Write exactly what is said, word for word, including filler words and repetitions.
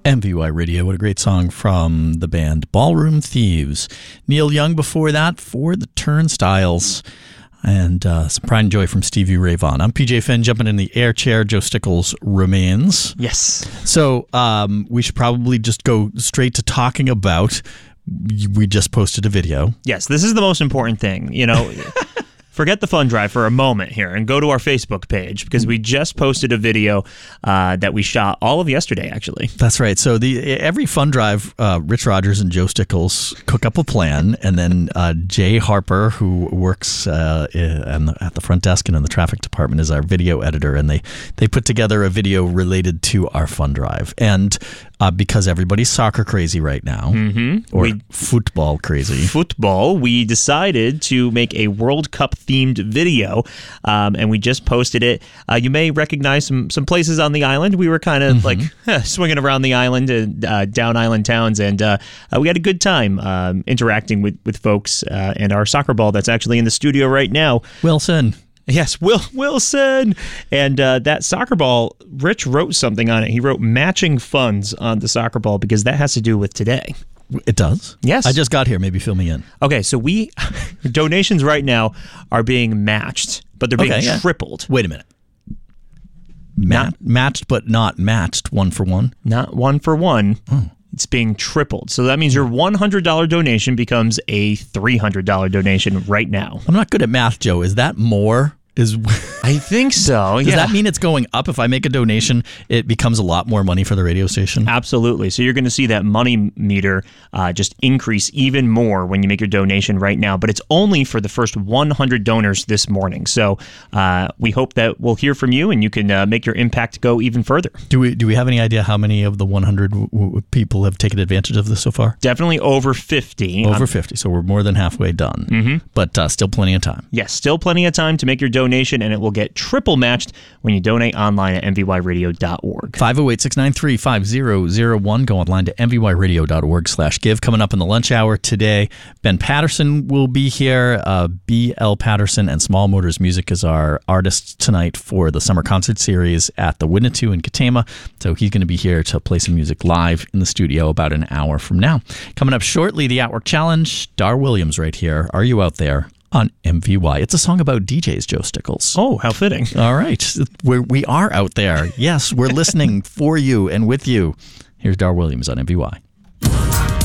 M V Y Radio, what a great song from the band Ballroom Thieves. Neil Young before that for the Turnstiles. And uh, some pride and joy from Stevie Ray Vaughan. I'm P J Finn, jumping in the air chair. Joe Stickles remains. Yes. So um, we should probably just go straight to talking about, we just posted a video. Yes, this is the most important thing. You know, forget the fund drive for a moment here and go to our Facebook page, because we just posted a video uh, that we shot all of yesterday, actually. That's right. So the every fund drive, uh, Rich Rogers and Joe Stickles cook up a plan, and then uh, Jay Harper, who works uh, at the front desk and in the traffic department, is our video editor, and they, they put together a video related to our fund drive. And uh, because everybody's soccer crazy right now, mm-hmm. or we, football crazy. Football, we decided to make a World Cup themed video, um, and we just posted it. Uh, you may recognize some some places on the island. We were kind of mm-hmm. like eh, swinging around the island and uh, down island towns, and uh, uh, we had a good time um, interacting with with folks. Uh, and our soccer ball that's actually in the studio right now, Wilson. Yes, Will Wilson. And uh, that soccer ball, Rich wrote something on it. He wrote matching funds on the soccer ball, because that has to do with today. It does? Yes. I just got here. Maybe fill me in. Okay, so we donations right now are being matched, but they're being okay, yeah. tripled. Wait a minute. Ma- not, matched, but not matched, one for one? Not one for one. Oh. It's being tripled. So that means your one hundred dollars donation becomes a three hundred dollars donation right now. I'm not good at math, Joe. Is that more? Is I think so. Does yeah. that mean it's going up? If I make a donation, it becomes a lot more money for the radio station? Absolutely. So you're going to see that money meter uh, just increase even more when you make your donation right now. But it's only for the first one hundred donors this morning. So uh, we hope that we'll hear from you, and you can uh, make your impact go even further. Do we do we have any idea how many of the one hundred w- w- people have taken advantage of this so far? Definitely over fifty. Over um, fifty. So we're more than halfway done. Mm-hmm. But uh, still plenty of time. Yes, still plenty of time to make your donation, and it will get triple matched when you donate online at m v y radio dot org. five oh eight, six nine three, five oh oh one. Go online to m v y radio dot org slash give. Coming up in the lunch hour today, Ben Patterson will be here. Uh, B L Patterson and Small Motors Music is our artist tonight for the summer concert series at the Winnetou in Katama. So he's going to be here to play some music live in the studio about an hour from now. Coming up shortly, the Outwork Challenge. Dar Williams right here. Are you out there? On M V Y. It's a song about D Js, Joe Stickles. Oh, how fitting. All right. We're, we are out there. Yes, we're listening for you and with you. Here's Dar Williams on M V Y.